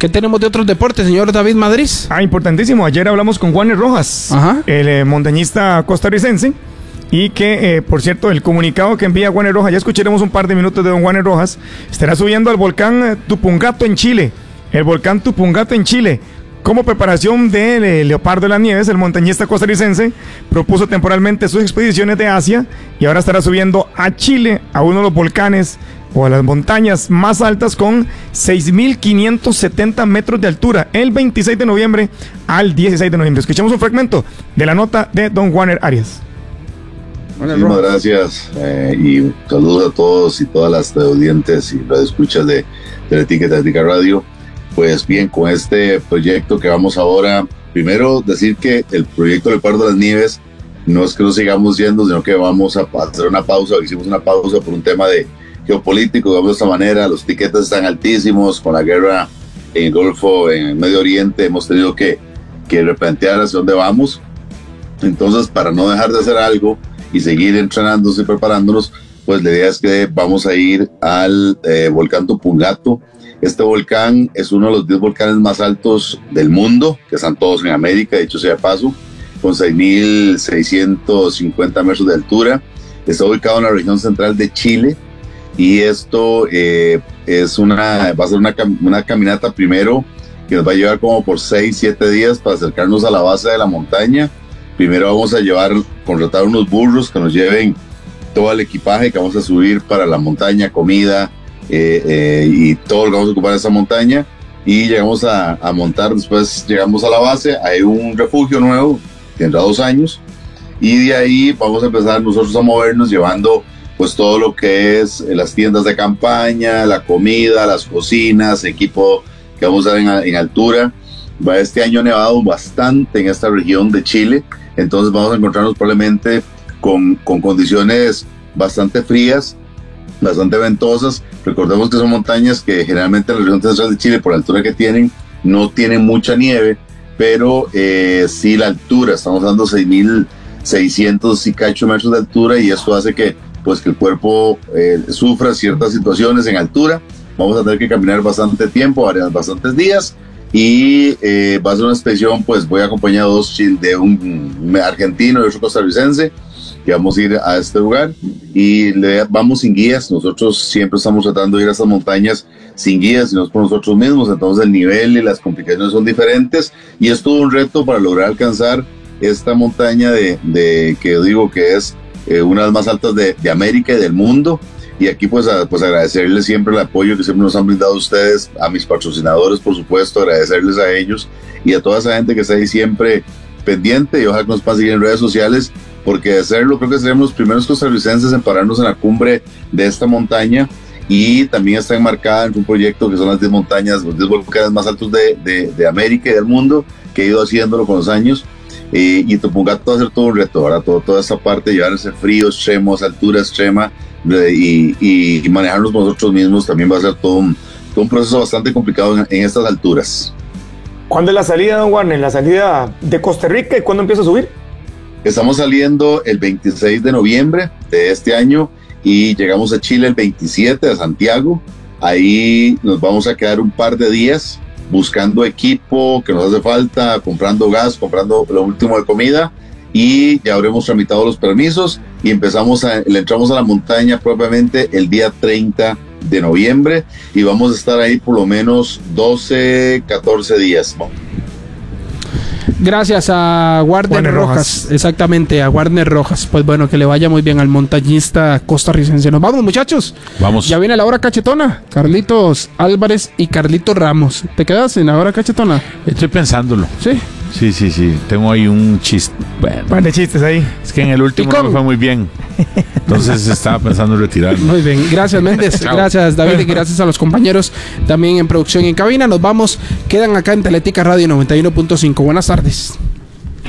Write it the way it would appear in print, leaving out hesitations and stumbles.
¿Qué tenemos de otros deportes, señor David Madrid? Importantísimo. Ayer hablamos con Warner Rojas, el montañista costarricense, y que, por cierto, el comunicado que envía Warner Rojas, ya escucharemos un par de minutos de don Warner Rojas, estará subiendo al volcán Tupungato en Chile. El volcán Tupungato en Chile. Como preparación del Leopardo de las Nieves, el montañista costarricense propuso temporalmente sus expediciones de Asia y ahora estará subiendo a Chile, a uno de los volcanes o a las montañas más altas con 6.570 metros de altura, el 26 de noviembre al 16 de noviembre. Escuchamos un fragmento de la nota de don Warner Arias. Muchísimas gracias y saludos a todos y todas las audientes y las escuchas de Tica Radio. Pues bien, con este proyecto que vamos ahora, primero decir que el proyecto Leopardo de las Nieves no es que nos sigamos yendo, sino que vamos a hacer una pausa. Hicimos una pausa por un tema de geopolítico, digamos de esta manera. Los tiquetes están altísimos con la guerra en el Golfo, en el Medio Oriente. Hemos tenido que replantear hacia dónde vamos. Entonces, para no dejar de hacer algo y seguir entrenándose y preparándonos, pues la idea es que vamos a ir al volcán Tupungato. Este volcán es uno de los 10 volcanes más altos del mundo, que están todos en América, dicho sea de paso, con 6.650 metros de altura. Está ubicado en la región central de Chile y esto va a ser una caminata primero que nos va a llevar como por 6-7 días para acercarnos a la base de la montaña. Primero vamos a contratar unos burros que nos lleven todo el equipaje que vamos a subir para la montaña, comida, y todo lo que vamos a ocupar en esa montaña, y llegamos a montar. Después llegamos a la base, hay un refugio nuevo, tendrá 2 años, y de ahí vamos a empezar nosotros a movernos llevando pues todo lo que es las tiendas de campaña, la comida, las cocinas, equipo que vamos a dar en altura. Este año ha nevado bastante en esta región de Chile, entonces vamos a encontrarnos probablemente con condiciones bastante frías, bastante ventosas. Recordemos que son montañas que generalmente en la región central de Chile, por la altura que tienen, no tienen mucha nieve, pero sí la altura, estamos dando 6.600 y cacho metros de altura, y esto hace que el cuerpo sufra ciertas situaciones en altura. Vamos a tener que caminar bastante tiempo, bastantes días, y va a ser una expedición. Pues voy acompañado de un argentino y otro costarricense, que vamos a ir a este lugar, y vamos sin guías. Nosotros siempre estamos tratando de ir a estas montañas sin guías, sino por nosotros mismos. Entonces el nivel y las complicaciones son diferentes, y es todo un reto para lograr alcanzar esta montaña que yo digo que es una de las más altas de América y del mundo. Y aquí pues agradecerles siempre el apoyo que siempre nos han brindado ustedes, a mis patrocinadores, por supuesto, agradecerles a ellos y a toda esa gente que está ahí siempre pendiente, y ojalá que nos puedan seguir en redes sociales, porque de hacerlo creo que seremos los primeros costarricenses en pararnos en la cumbre de esta montaña. Y también está enmarcada en un proyecto que son las 10 montañas, los 10 volcanes más altos de América y del mundo, que he ido haciéndolo con los años. Y Tupungato va a ser todo un reto, ¿verdad? Toda esa parte, llevar ese frío extremo, esa altura extrema, y manejarnos nosotros mismos, también va a ser todo un proceso bastante complicado en estas alturas. ¿Cuándo es la salida, don Warner? ¿La salida de Costa Rica y cuándo empieza a subir? Estamos saliendo el 26 de noviembre de este año y llegamos a Chile el 27, a Santiago. Ahí nos vamos a quedar un par de días buscando equipo que nos hace falta, comprando gas, comprando lo último de comida, y ya habremos tramitado los permisos y le entramos a la montaña propiamente el día 30 de noviembre, y vamos a estar ahí por lo menos 12, 14 días. Gracias a Warner Rojas. Exactamente, a Warner Rojas. Pues bueno, que le vaya muy bien al montañista costarricense. Nos vamos, muchachos. Vamos. Ya viene la hora cachetona. Carlitos Álvarez y Carlitos Ramos. ¿Te quedas en la hora cachetona? Estoy pensándolo. Sí. Sí. Tengo ahí un chiste. Bueno, par de chistes ahí. Es que en el último no me fue muy bien. Entonces estaba pensando en retirarme. Muy bien. Gracias, Méndez. Gracias, David. Y gracias a los compañeros también en producción y en cabina. Nos vamos. Quedan acá en Teletica Radio 91.5. Buenas tardes.